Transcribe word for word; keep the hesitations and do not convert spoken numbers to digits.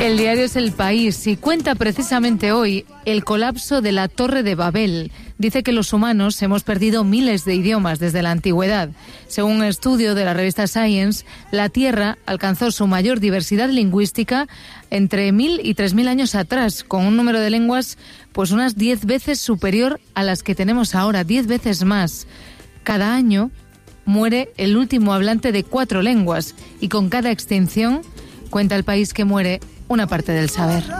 El diario es El País y cuenta precisamente hoy el colapso de la Torre de Babel. Dice que los humanos hemos perdido miles de idiomas desde la antigüedad. Según un estudio de la revista Science, la Tierra alcanzó su mayor diversidad lingüística entre mil y tres mil años atrás, con un número de lenguas pues unas diez veces superior a las que tenemos ahora, diez veces más. Cada año muere el último hablante de cuatro lenguas y con cada extinción, cuenta El País, que muere una parte del saber.